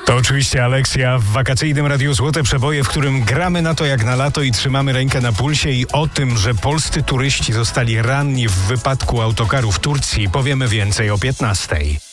To oczywiście Aleksja w wakacyjnym Radiu Złote Przeboje, w którym gramy na to jak na lato i trzymamy rękę na pulsie, i o tym, że polscy turyści zostali ranni w wypadku autokaru w Turcji, powiemy więcej o 15:00.